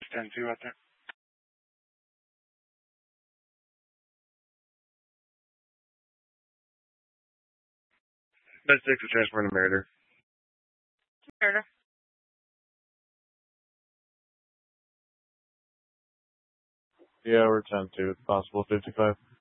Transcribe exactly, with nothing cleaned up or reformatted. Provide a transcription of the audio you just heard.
ten two out there. That's six to transport to Meritor. Meritor. Yeah, we're ten two. It's possible fifty-five.